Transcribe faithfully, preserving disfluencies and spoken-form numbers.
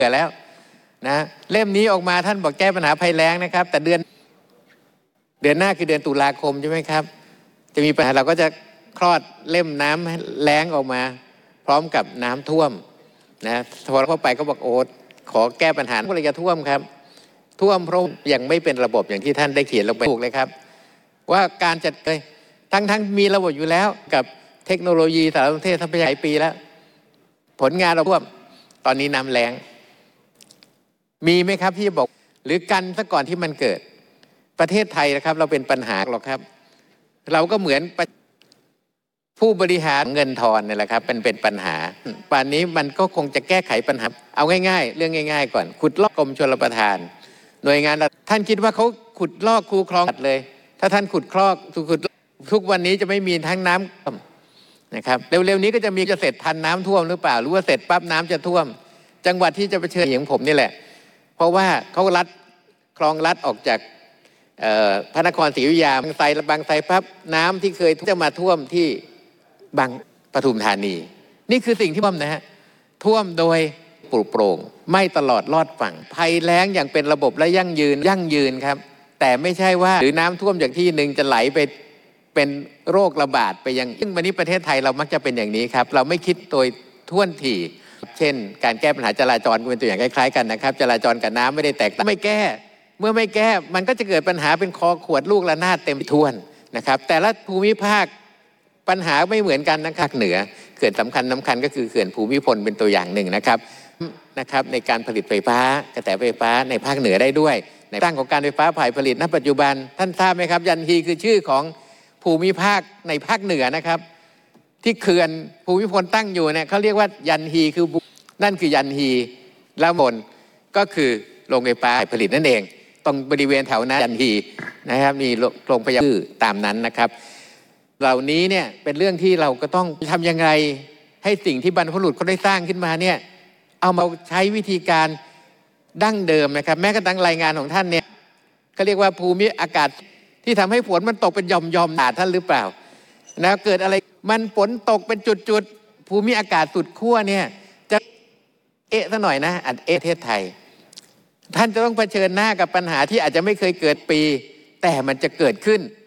เกิดแล้วนะเล่มนี้ออกมาท่านบอกแก้ปัญหาภัยแล้งนะครับแต่เดือนเดือนหน้าคือเดือนตุลาคมใช่ไหมครับจะมีปัญหาเราก็จะคลอดเล่มน้ำแล้งออกมาพร้อมกับน้ำท่วมนะพอเข้าไปก็บอกโอ๊ตขอแก้ปัญหาก็เลยจะท่วมครับท่วมเพราะยังไม่เป็นระบบอย่างที่ท่านได้เขียนลงไปถูกเลยครับว่าการจัดเลยทั้งทั้งมีระบบอยู่แล้วกับเทคโนโลยีสารสนเทศทรัพยากรหลายปีแล้วผลงานเราท่วมตอนนี้น้ำแล้งมีไหมครับที่จะบอกหรือกันซะก่อนที่มันเกิดประเทศไทยนะครับเราเป็นปัญหาหรอกครับเราก็เหมือนผู้บริหารเงินทอนนี่แหละครับเป็นเป็นปัญหาป่านนี้มันก็คงจะแก้ไขปัญหาเอาง่ายๆเรื่องง่ายๆก่อนขุดลอกกรมชลประทานหน่วยงานท่านคิดว่าเขาขุดลอกคูคลองเลยถ้าท่านขุดคลอกขุดทุกวันนี้จะไม่มีทั้งน้ำนะครับเร็วๆนี้ก็จะมีจะเสร็จทันน้ำท่วมหรือเปล่าหรือว่าเสร็จปั๊บน้ำจะท่วมจังหวัดที่จะเผชิญอย่างผมนี่แหละเพราะว่าเขาลัดคลองลัดออกจากพระนครศรีอยุธยาบางไทรบางไทรปั๊บน้ำที่เคยจะมาท่วมที่บางปทุมธานีนี่คือสิ่งที่ท่วมนะฮะท่วมโดยปลุกโปร่งไม่ตลอดรอดฝั่งภัยแล้งอย่างเป็นระบบและยั่งยืนยั่งยืนครับแต่ไม่ใช่ว่าหรือน้ำท่วมจากที่หนึ่งจะไหลไปเป็นโรคระบาดไปยังซึ่งวันนี้ประเทศไทยเรามักจะเป็นอย่างนี้ครับเราไม่คิดโดยท่วนถี่เช่นการแก้ปัญหาจราจรเป็นตัวอย่างคล้ายๆกันนะครับจราจรกับน้ำไม่ได้แตกต่างไม่แก้เมื่อไม่แก้มันก็จะเกิดปัญหาเป็นคอขวดลูกระนาดเต็มท่วนนะครับแต่ละภูมิภาคปัญหาไม่เหมือนกันนะครับเหนือเขื่อนสำคัญสำคัญก็คือเขื่อนภูมิพลเป็นตัวอย่างหนึ่งนะครับนะครับในการผลิตไฟฟ้ากระแสไฟฟ้าในภาคเหนือได้ด้วยในตั้งของการไฟฟ้าฝ่ายผลิตณปัจจุบันท่านทราบไหมครับยันฮีคือชื่อของภูมิภาคในภาคเหนือนะครับที่เขื่อนภูมิพลตั้งอยู่เนี่ยเขาเรียกว่ายันฮีคือนั่นคือยันฮีแล้วมนก็คือโรงไฟฟ้าผลิตนั่นเองตรงบริเวณแถวนั้นยันฮีนะครับมีโรงพยาบาลตามนั้นนะครับเหล่านี้เนี่ยเป็นเรื่องที่เราก็ต้องทำยังไงให้สิ่งที่บรรพบุรุษเขาได้สร้างขึ้นมาเนี่ยเอามาใช้วิธีการดั้งเดิมนะครับแม้กระทั่งรายงานของท่านเนี่ยเขาเรียกว่าภูมิอากาศที่ทำให้ฝนมันตกเป็นหย่อมๆหนาท่านหรือเปล่านะเกิดอะไรมันฝนตกเป็นจุดๆภูมิอากาศสุดขั้วเนี่ยจะเอะซะหน่อยนะอันเอะประเทศไทยท่านจะต้องเผชิญหน้ากับปัญหาที่อาจจะไม่เคยเกิดปีแต่มันจะเกิดขึ้น